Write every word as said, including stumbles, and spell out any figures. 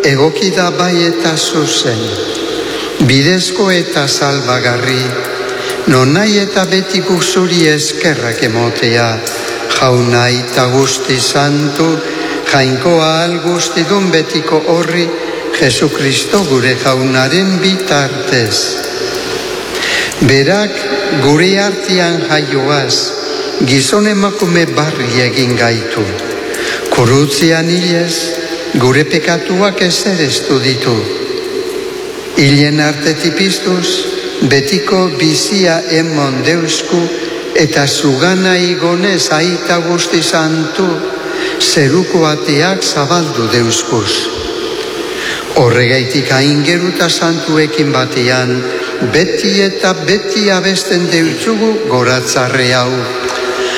egoki da bai eta zuzen, bidezko eta salbagarri, non nahi eta beti zuri eskerrak emotea, jauna eta guzti santu, jainkoa al guztidun betiko horri, Jesu Kristo gure jaunaren bitartez. Berak gure artean jaioaz, gizon emakume barri egin gaitu. Kurutzean hilez, gure pekatuak ezereztu ditu. Hilen artetik piztuz, betiko bizia emon deusku, eta zugana igonez aita guzti santu, zeruko ateak zabaldu deuskuz. Horregaitik aingeruta santuekin batean, beti eta beti abesten deutzugu goratzarre hau.